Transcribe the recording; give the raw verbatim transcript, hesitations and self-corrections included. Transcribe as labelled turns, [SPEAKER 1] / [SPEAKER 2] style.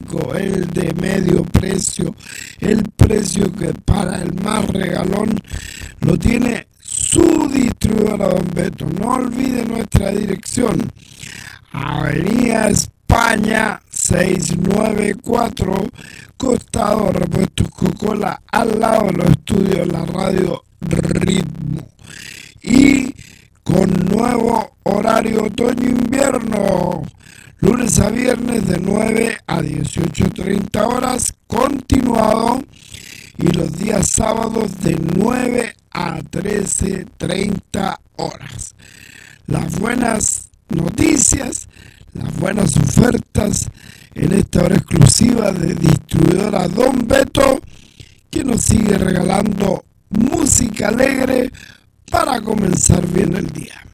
[SPEAKER 1] económico, el de medio precio, el precio que para el más regalón lo tiene su distribuidora Don Beto. No olvide nuestra dirección: Avenida España seiscientos noventa y cuatro, costado Repuestos Coca-Cola, al lado de los estudios de la radio Ritmo. Y con nuevo horario otoño-invierno, lunes a viernes de nueve a dieciocho treinta horas, continuado, y los días sábados de nueve a trece treinta horas. Las buenas noticias, las buenas ofertas en esta hora exclusiva de distribuidora Don Beto, que nos sigue regalando música alegre para comenzar bien el día.